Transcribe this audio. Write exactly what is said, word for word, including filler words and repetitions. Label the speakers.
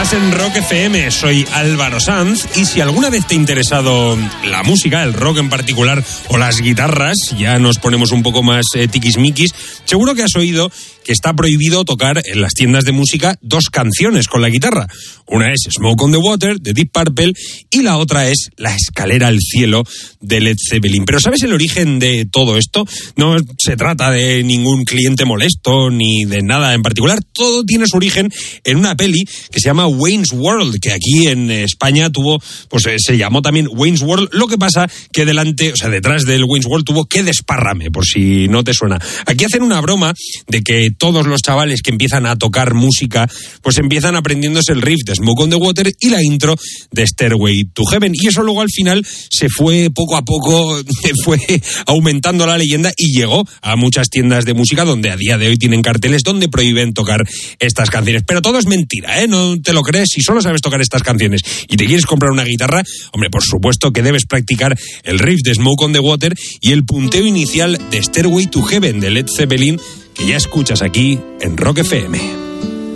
Speaker 1: Estás en Rock F M, soy Álvaro Sanz, y si alguna vez te ha interesado la música, el rock en particular, o las guitarras, ya nos ponemos un poco más eh, tiquismiquis, seguro que has oído que está prohibido tocar en las tiendas de música dos canciones con la guitarra. Una es Smoke on the Water, de Deep Purple, y la otra es La escalera al cielo, de Led Zeppelin. Pero ¿sabes el origen de todo esto? No se trata de ningún cliente molesto, ni de nada en particular. Todo tiene su origen en una peli que se llama Wayne's World, que aquí en España tuvo, pues se llamó también Wayne's World. Lo que pasa que delante, o sea, detrás del Wayne's World tuvo Que desparrame, por si no te suena. Aquí hacen una broma de que todos los chavales que empiezan a tocar música, pues empiezan aprendiéndose el riff de Smoke on the Water y la intro de Stairway to Heaven. Y eso luego al final se fue poco a poco, fue aumentando la leyenda y llegó a muchas tiendas de música donde a día de hoy tienen carteles donde prohíben tocar estas canciones. Pero todo es mentira, ¿eh? No te lo crees. Si solo sabes tocar estas canciones y te quieres comprar una guitarra, hombre, por supuesto que debes practicar el riff de Smoke on the Water y el punteo inicial de Stairway to Heaven de Led Zeppelin, que ya escuchas aquí en Rock F M.